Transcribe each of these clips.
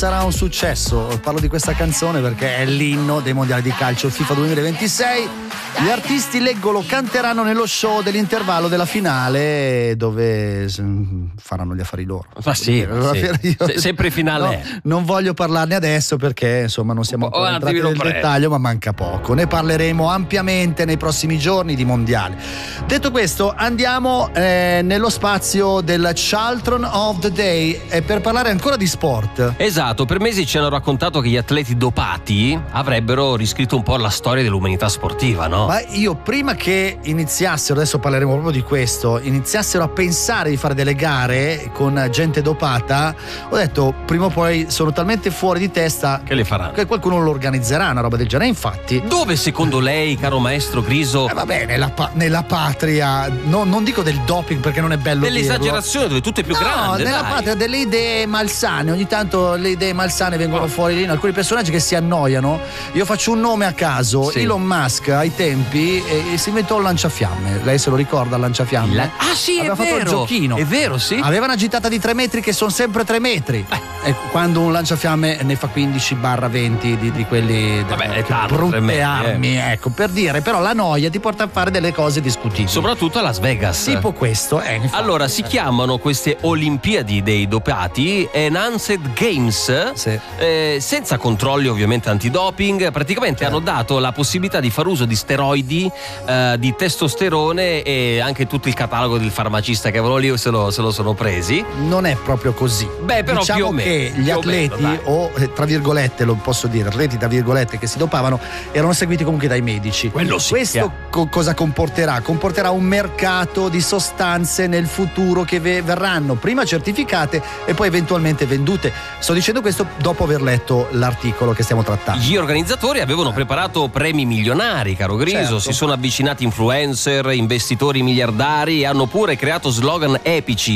sarà un successo. Parlo di questa canzone perché è l'inno dei mondiali di calcio FIFA 2026. Gli artisti, leggo, lo canteranno nello show dell'intervallo della finale, dove faranno gli affari loro. Ma sì, sempre finale. No, non voglio parlarne adesso perché insomma non siamo ancora entrati nel dettaglio, ma manca poco. Ne parleremo ampiamente nei prossimi giorni di mondiali. Detto questo, andiamo nello spazio del Charlton of the Day per parlare ancora di sport. Esatto, per mesi ci hanno raccontato che gli atleti dopati avrebbero riscritto un po' la storia dell'umanità sportiva, no? Ma io prima che iniziassero, adesso parleremo proprio di questo, iniziassero a pensare di fare delle gare con gente dopata, ho detto prima o poi sono talmente fuori di testa che le faranno, che qualcuno lo organizzerà, una roba del genere. Infatti, dove secondo lei, caro maestro Griso? Vabbè, nella patria, non dico del doping perché non è bello dell'esagerazione, dove tutto è più grande, nella patria delle idee malsane. Ogni tanto le idee malsane vengono fuori lì, alcuni personaggi che si annoiano. Io faccio un nome a caso, sì. Elon Musk ai tempi si inventò il lanciafiamme. Lei se lo ricorda il lanciafiamme? Sì, aveva fatto il giochino. È vero, sì. Aveva una gittata di 3 metri che sono sempre 3 metri. E quando un lanciafiamme ne fa 15-20 di quelli brutte armi, ecco, per dire, però la noia ti porta a fare delle cose discutibili. Soprattutto a Las Vegas. Tipo questo, allora si chiamano queste Olimpiadi dei dopati Enhanced Games, sì. Senza controlli ovviamente antidoping. Praticamente hanno dato la possibilità di far uso di steroidi, di testosterone, e anche tutto il catalogo del farmacista che avevano lì se lo sono presi. Non è proprio così. Beh, però diciamo più o meno, che gli atleti, o tra virgolette, lo posso dire, atleti tra virgolette che si dopavano, erano seguiti comunque dai medici. Quello sì. Questo cosa comporterà? Comporterà un mercato di sostanze nel futuro che verranno prima certificate e poi eventualmente vendute. Sto dicendo questo dopo aver letto l'articolo che stiamo trattando. Gli organizzatori avevano preparato premi milionari, caro Griso, certo. Si sono avvicinati influencer, investitori miliardari e hanno pure creato slogan epici.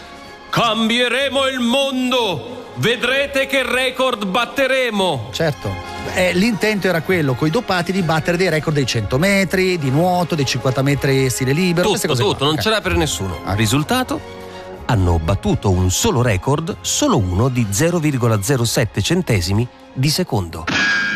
Cambieremo il mondo! Vedrete che record batteremo! Certo. L'intento era quello, coi dopati, di battere dei record dei 100 metri, di nuoto, dei 50 metri stile libero. Tutto, non c'era per nessuno. Risultato? Hanno battuto un solo record, solo uno di 0,07 centesimi di secondo.